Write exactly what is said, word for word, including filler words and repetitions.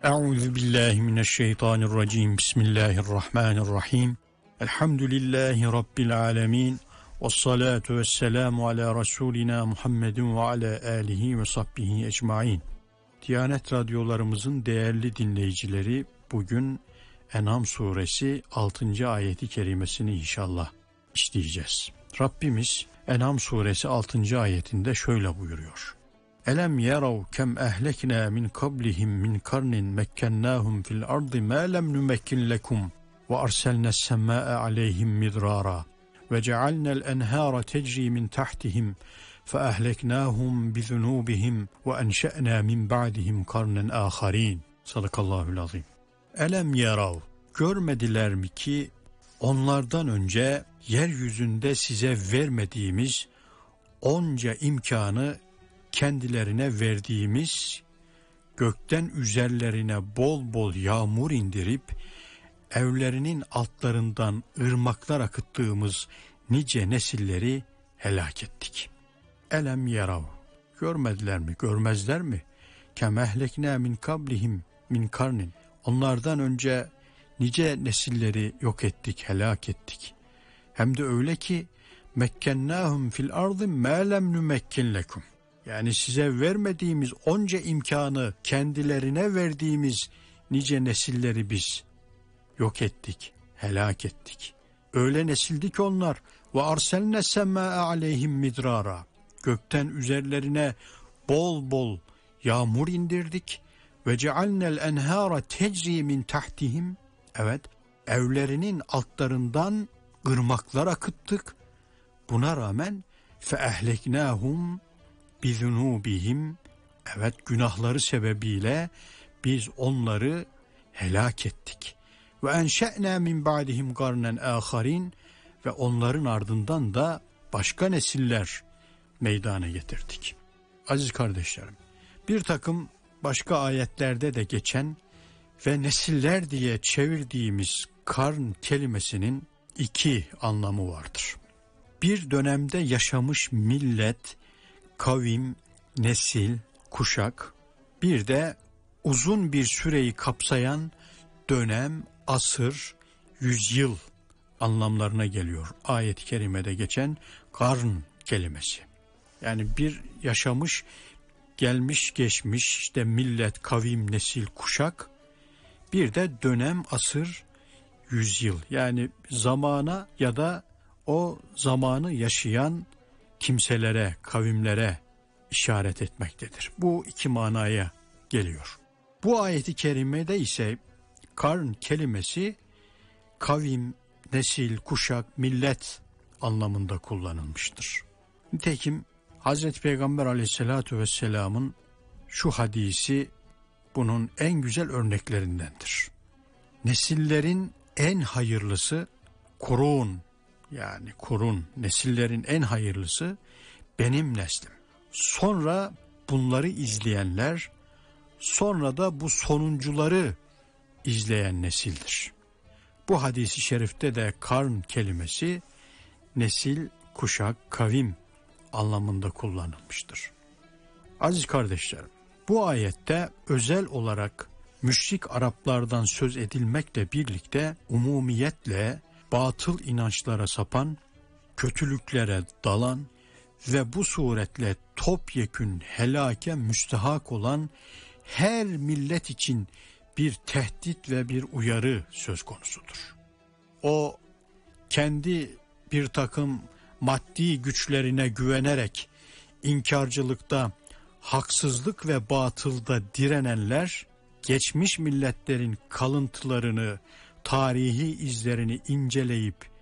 Euzu billahi mineşşeytanirracim. Bismillahirrahmanirrahim. Elhamdülillahi rabbil alamin. Ves salatu vesselamu ala rasulina Muhammedin ve ala alihi ve sahbihi ecmaîn. Diyanet radyolarımızın değerli dinleyicileri, bugün En'am suresi altıncı ayeti kerimesini inşallah işleyeceğiz. Rabbimiz En'am suresi altıncı ayetinde şöyle buyuruyor: Elem yerav kem ehlekna min kablihim min karnin mekkennahum fil ardı ma lem numekkin lekum ve arselnes semâe aleyhim midrara ve cealnel enhâra tecri min tahtihim fe ehleknahum bizunubihim ve enşe'nâ min ba'dihim karnen âkharîn. Sadakallahul azim. Elem yerav, görmediler mi ki onlardan önce yeryüzünde size vermediğimiz onca imkanı kendilerine verdiğimiz, gökten üzerlerine bol bol yağmur indirip evlerinin altlarından ırmaklar akıttığımız nice nesilleri helak ettik. Elem yarav, görmediler mi, görmezler mi? Kemehlekna min kablihim min karnin, onlardan önce nice nesilleri yok ettik, helak ettik. Hem de öyle ki mekkennahum fil ardı ma lem numekkin lekum. Yani size vermediğimiz onca imkanı kendilerine verdiğimiz nice nesilleri biz yok ettik, helak ettik. Öyle nesildi ki onlar ve arselne semâe aleyhim midrara. Gökten üzerlerine bol bol yağmur indirdik ve cealnel enhâra tecri min tahtihim. Evet, evlerinin altlarından ırmaklar akıttık. Buna rağmen fe ehleknâhum bizunubihim, evet, günahları sebebiyle biz onları helak ettik. Ve enşe'nâ min ba'dihim karnen âkharîn, ve onların ardından da başka nesiller meydana getirdik. Aziz kardeşlerim, bir takım başka ayetlerde de geçen ve nesiller diye çevirdiğimiz karn kelimesinin iki anlamı vardır. Bir dönemde yaşamış millet, kavim, nesil, kuşak, bir de uzun bir süreyi kapsayan dönem, asır, yüzyıl anlamlarına geliyor ayet-i kerimede geçen karn kelimesi. Yani bir yaşamış, gelmiş geçmiş işte millet, kavim, nesil, kuşak, bir de dönem, asır, yüzyıl, yani zamana ya da o zamanı yaşayan kimselere, kavimlere işaret etmektedir. Bu iki manaya geliyor. Bu ayeti kerimede ise karn kelimesi kavim, nesil, kuşak, millet anlamında kullanılmıştır. Nitekim Hazreti Peygamber Aleyhisselatü Vesselam'ın şu hadisi bunun en güzel örneklerindendir. Nesillerin en hayırlısı kurun, yani kurun, nesillerin en hayırlısı benim neslim. Sonra bunları izleyenler, sonra da bu sonuncuları izleyen nesildir. Bu hadisi şerifte de karn kelimesi nesil, kuşak, kavim anlamında kullanılmıştır. Aziz kardeşlerim, bu ayette özel olarak müşrik Araplardan söz edilmekle birlikte umumiyetle batıl inançlara sapan, kötülüklere dalan ve bu suretle topyekün helake müstehak olan her millet için bir tehdit ve bir uyarı söz konusudur. O kendi bir takım maddi güçlerine güvenerek inkarcılıkta, haksızlık ve batılda direnenler, geçmiş milletlerin kalıntılarını, tarihi izlerini inceleyip